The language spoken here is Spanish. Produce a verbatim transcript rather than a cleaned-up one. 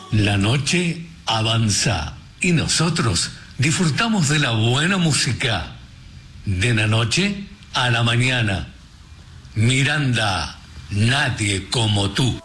La noche avanza y nosotros disfrutamos de la buena música. De la noche a la mañana. Miranda, nadie como tú.